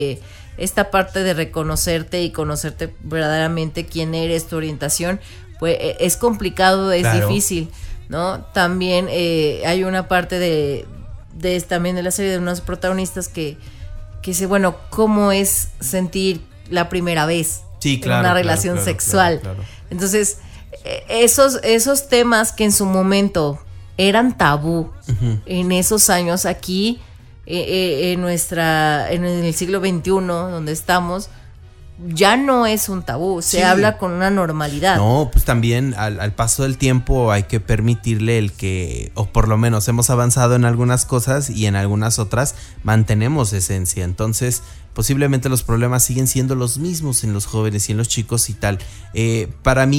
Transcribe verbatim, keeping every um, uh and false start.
eh, esta parte de reconocerte y conocerte verdaderamente quién eres, tu orientación, pues es complicado, es claro. difícil, ¿no? También eh, hay una parte de, de también de la serie de unos protagonistas que, que dice, bueno, ¿cómo es sentir la primera vez sí, claro, en una claro, relación claro, sexual? Claro, claro. Entonces, esos, esos temas que en su momento eran tabú uh-huh. en esos años aquí, eh, en nuestra, en el siglo veintiuno, donde estamos, ya no es un tabú, se sí. habla con una normalidad. No, pues también al, al paso del tiempo hay que permitirle el que, o por lo menos hemos avanzado en algunas cosas y en algunas otras mantenemos esencia. Entonces, posiblemente los problemas siguen siendo los mismos en los jóvenes y en los chicos y tal. Eh, para mí